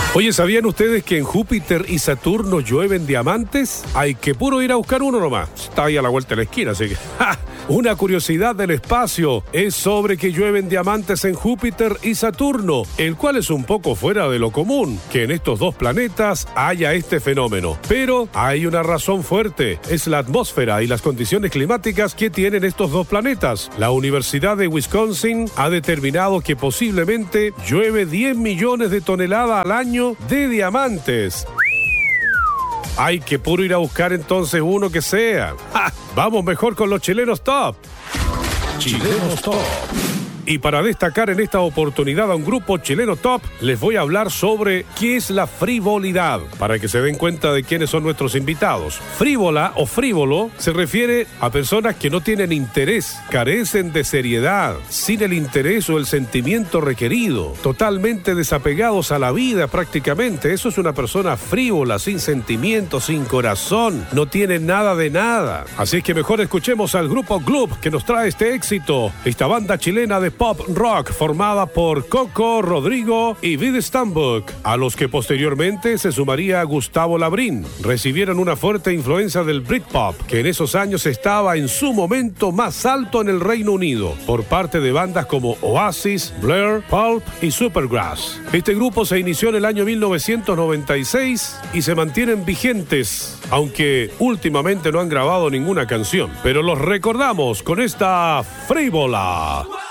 Oye, ¿sabían ustedes que en Júpiter y Saturno llueven diamantes? Hay que puro ir a buscar uno nomás. Está ahí a la vuelta de la esquina, así que... ¡ja! Una curiosidad del espacio es sobre que llueven diamantes en Júpiter y Saturno, el cual es un poco fuera de lo común, que en estos dos planetas haya este fenómeno. Pero hay una razón fuerte, es la atmósfera y las condiciones climáticas que tienen estos dos planetas. La Universidad de Wisconsin ha determinado que posiblemente llueve 10 millones de toneladas al año de diamantes. Hay que puro ir a buscar entonces uno que sea. ¡Ja! Vamos mejor con los chilenos top. Chilenos top. Y para destacar en esta oportunidad a un grupo chileno top, les voy a hablar sobre qué es la frivolidad, para que se den cuenta de quiénes son nuestros invitados. Frívola o frívolo se refiere a personas que no tienen interés, carecen de seriedad, sin el interés o el sentimiento requerido, totalmente desapegados a la vida prácticamente. Eso es una persona frívola, sin sentimiento, sin corazón, no tiene nada de nada. Así es que mejor escuchemos al grupo Gloop que nos trae este éxito, esta banda chilena de pop rock formada por Coco, Rodrigo y Vid Stambuk, a los que posteriormente se sumaría Gustavo Labrín. Recibieron una fuerte influencia del Britpop, que en esos años estaba en su momento más alto en el Reino Unido, por parte de bandas como Oasis, Blur, Pulp y Supergrass. Este grupo se inició en el año 1996 y se mantienen vigentes, aunque últimamente no han grabado ninguna canción, pero los recordamos con esta Frívola.